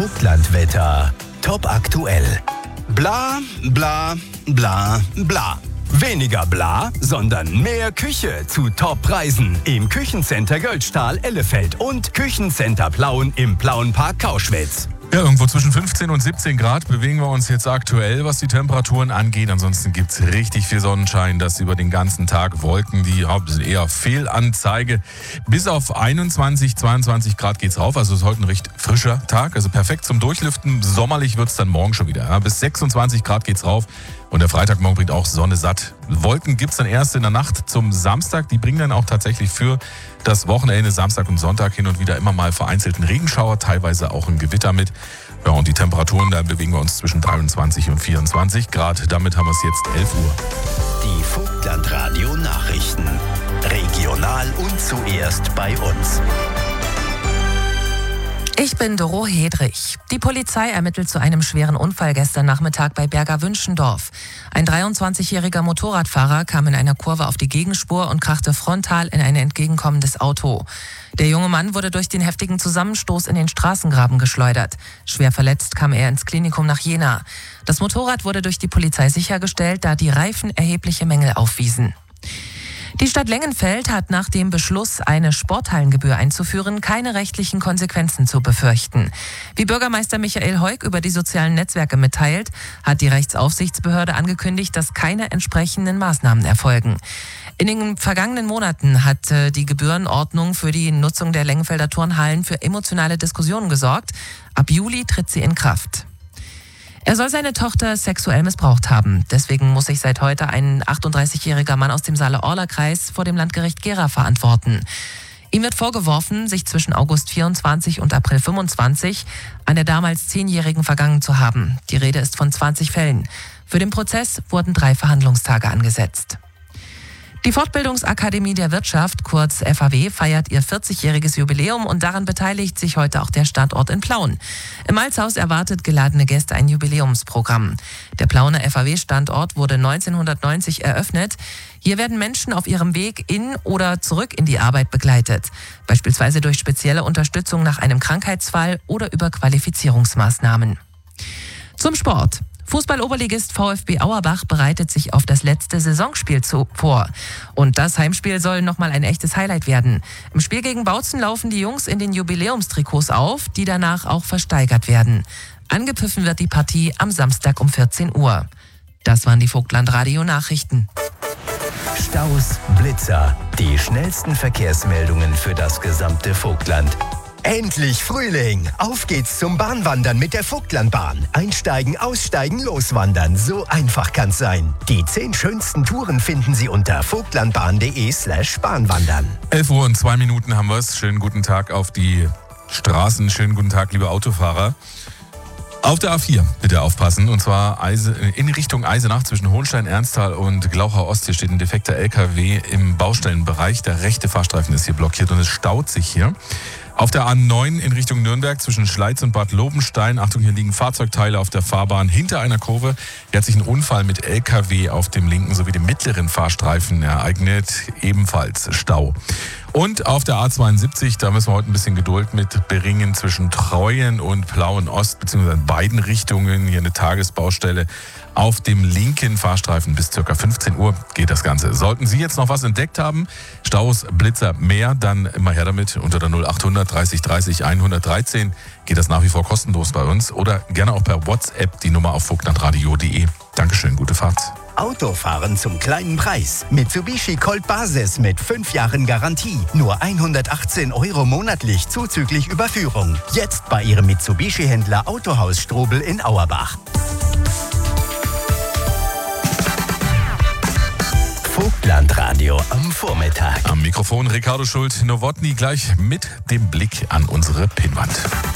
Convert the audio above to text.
Vogtlandwetter. Top aktuell. Bla, bla, bla, bla. Weniger bla, sondern mehr Küche zu Top-Preisen im Küchencenter Göldstahl Ellefeld und Küchencenter Plauen im Plauenpark Kauschwitz. Ja, irgendwo zwischen 15 und 17 Grad bewegen wir uns jetzt aktuell, was die Temperaturen angeht. Ansonsten gibt es richtig viel Sonnenschein, das über den ganzen Tag. Wolken, die sind eher Fehlanzeige. Bis auf 21, 22 Grad geht's rauf. Also ist heute ein recht frischer Tag. Also perfekt zum Durchlüften. Sommerlich wird's dann morgen schon wieder. Ja, bis 26 Grad geht's rauf. Und der Freitagmorgen bringt auch Sonne satt. Wolken gibt's dann erst in der Nacht zum Samstag. Die bringen dann auch tatsächlich für das Wochenende Samstag und Sonntag hin und wieder immer mal vereinzelten Regenschauer, teilweise auch ein Gewitter mit. Ja, und die Temperaturen, da bewegen wir uns zwischen 23 und 24 Grad. Damit haben wir es jetzt 11 Uhr. Die Vogtlandradio Nachrichten. Regional und zuerst bei uns. Ich bin Doro Hedrich. Die Polizei ermittelt zu einem schweren Unfall gestern Nachmittag bei Berger-Wünschendorf. Ein 23-jähriger Motorradfahrer kam in einer Kurve auf die Gegenspur und krachte frontal in ein entgegenkommendes Auto. Der junge Mann wurde durch den heftigen Zusammenstoß in den Straßengraben geschleudert. Schwer verletzt kam er ins Klinikum nach Jena. Das Motorrad wurde durch die Polizei sichergestellt, da die Reifen erhebliche Mängel aufwiesen. Die Stadt Lengenfeld hat nach dem Beschluss, eine Sporthallengebühr einzuführen, keine rechtlichen Konsequenzen zu befürchten. Wie Bürgermeister Michael Heuk über die sozialen Netzwerke mitteilt, hat die Rechtsaufsichtsbehörde angekündigt, dass keine entsprechenden Maßnahmen erfolgen. In den vergangenen Monaten hat die Gebührenordnung für die Nutzung der Lengenfelder Turnhallen für emotionale Diskussionen gesorgt. Ab Juli tritt sie in Kraft. Er soll seine Tochter sexuell missbraucht haben. Deswegen muss sich seit heute ein 38-jähriger Mann aus dem Saale-Orla-Kreis vor dem Landgericht Gera verantworten. Ihm wird vorgeworfen, sich zwischen August 24 und April 25 an der damals 10-Jährigen vergangen zu haben. Die Rede ist von 20 Fällen. Für den Prozess wurden 3 Verhandlungstage angesetzt. Die Fortbildungsakademie der Wirtschaft, kurz FAW, feiert ihr 40-jähriges Jubiläum und daran beteiligt sich heute auch der Standort in Plauen. Im Malzhaus erwartet geladene Gäste ein Jubiläumsprogramm. Der Plauener FAW-Standort wurde 1990 eröffnet. Hier werden Menschen auf ihrem Weg in oder zurück in die Arbeit begleitet. Beispielsweise durch spezielle Unterstützung nach einem Krankheitsfall oder über Qualifizierungsmaßnahmen. Zum Sport. Fußball-Oberligist VfB Auerbach bereitet sich auf das letzte Saisonspiel vor. Und das Heimspiel soll nochmal ein echtes Highlight werden. Im Spiel gegen Bautzen laufen die Jungs in den Jubiläumstrikots auf, die danach auch versteigert werden. Angepfiffen wird die Partie am Samstag um 14 Uhr. Das waren die Vogtlandradio-Nachrichten. Staus, Blitzer. Die schnellsten Verkehrsmeldungen für das gesamte Vogtland. Endlich Frühling! Auf geht's zum Bahnwandern mit der Vogtlandbahn. Einsteigen, aussteigen, loswandern. So einfach kann's sein. Die 10 schönsten Touren finden Sie unter vogtlandbahn.de/Bahnwandern. 11 Uhr und 2 Minuten haben wir es. Schönen guten Tag auf die Straßen. Schönen guten Tag, liebe Autofahrer. Auf der A4 bitte aufpassen, und zwar in Richtung Eisenach zwischen Hohenstein, Ernsthal und Glauchau Ost. Hier steht ein defekter LKW im Baustellenbereich. Der rechte Fahrstreifen ist hier blockiert und es staut sich hier. Auf der A9 in Richtung Nürnberg zwischen Schleiz und Bad Lobenstein. Achtung, hier liegen Fahrzeugteile auf der Fahrbahn hinter einer Kurve. Hier hat sich ein Unfall mit LKW auf dem linken sowie dem mittleren Fahrstreifen ereignet. Ebenfalls Stau. Und auf der A72, da müssen wir heute ein bisschen Geduld mit beringen zwischen Treuen und Plauen Ost, beziehungsweise in beiden Richtungen. Hier eine Tagesbaustelle. Auf dem linken Fahrstreifen bis ca. 15 Uhr geht das Ganze. Sollten Sie jetzt noch was entdeckt haben, Staus, Blitzer, mehr, dann immer her damit. Unter der 0800 30 30 113 geht das nach wie vor kostenlos bei uns. Oder gerne auch per WhatsApp die Nummer auf vogtlandradio.de. Dankeschön, gute Fahrt. Autofahren zum kleinen Preis. Mitsubishi Colt Basis mit 5 Jahren Garantie. Nur 118 € monatlich zuzüglich Überführung. Jetzt bei Ihrem Mitsubishi-Händler Autohaus Strobel in Auerbach. Vogtlandradio am Vormittag. Am Mikrofon Ricardo Schult-Nowotny, gleich mit dem Blick an unsere Pinnwand.